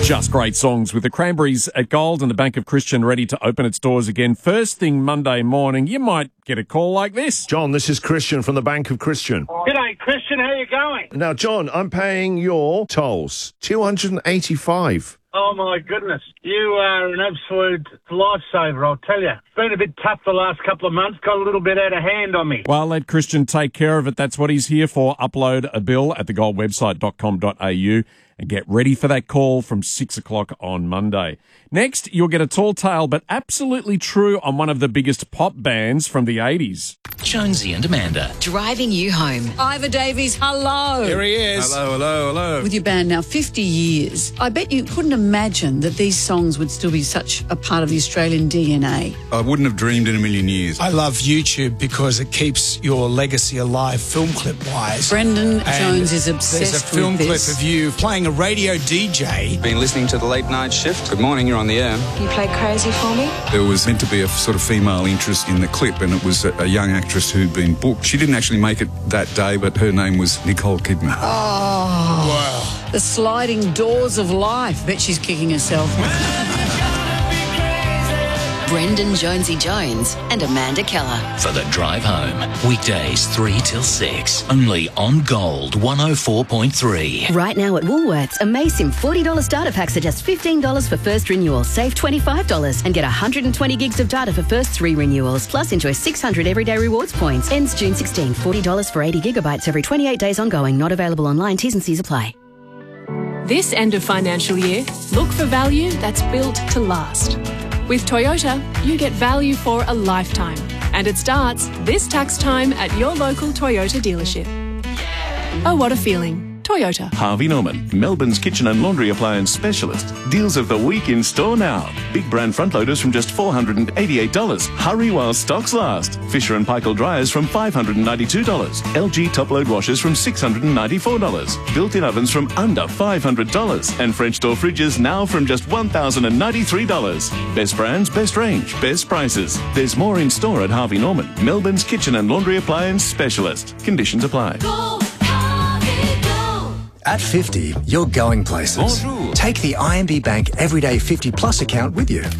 Just great songs with the Cranberries at Gold and the Bank of Christian ready to open its doors again. First thing Monday morning, you might get a call like this. John, this is Christian from the Bank of Christian. G'day, Christian. How you going? Now, John, I'm paying your tolls, $285. Oh, my goodness. You are an absolute lifesaver, I'll tell you. It's been a bit tough the last couple of months. Got a little bit out of hand on me. Well, let Christian take care of it. That's what he's here for. Upload a bill at thegoldwebsite.com.au and get ready for that call from 6 o'clock on Monday. Next, you'll get a tall tale, but absolutely true on one of the biggest pop bands from the 80s. Jonesy and Amanda. Driving you home. Ivor Davies, hello. Here he is. Hello. With your band now 50 years, I bet you couldn't imagine that these songs would still be such a part of the Australian DNA. I wouldn't have dreamed in a million years. I love YouTube because it keeps your legacy alive film clip-wise. Brendan And Jones is obsessed there's a film with clip this. of you playing a radio DJ. Been listening to the late night shift. Good morning, you're on the air. You play Crazy for me? There was meant to be a sort of female interest in the clip, and it was a young actress who'd been booked. She didn't actually make it that day, but her name was Nicole Kidman. Oh, Wow. the sliding doors of life. Bet she's kicking herself. Brendan Jonesy Jones and Amanda Keller. For the drive home. Weekdays 3 till 6. Only on Gold 104.3. Right now at Woolworths, Amazing $40 starter packs are just $15 for first renewal. Save $25 and get 120 gigs of data for first 3 renewals. Plus enjoy 600 everyday rewards points. Ends June 16. $40 for 80 gigabytes every 28 days ongoing. Not available online. T's and C's apply. This end of financial year, look for value that's built to last. With Toyota, you get value for a lifetime. And it starts this tax time at your local Toyota dealership. Oh, what a feeling. Toyota. Harvey Norman, Melbourne's kitchen and laundry appliance specialist. Deals of the week in store now. Big brand front loaders from just $488. Hurry while stocks last. Fisher & Paykel dryers from $592. LG top load washers from $694. Built-in ovens from under $500. And French door fridges now from just $1,093. Best brands, best range, best prices. There's more in store at Harvey Norman, Melbourne's kitchen and laundry appliance specialist. Conditions apply. At 50, you're going places. Bonjour. Take the IMB Bank Everyday 50 Plus account with you.